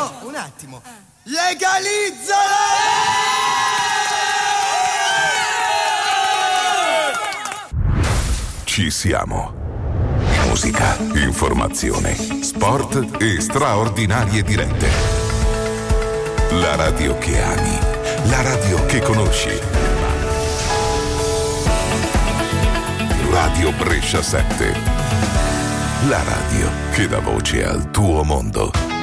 un attimo. Legalizzala! Ci siamo. Musica, informazione, sport e straordinarie dirette. La radio che ami, la radio che conosci. Radio Brescia 7. La radio che dà voce al tuo mondo.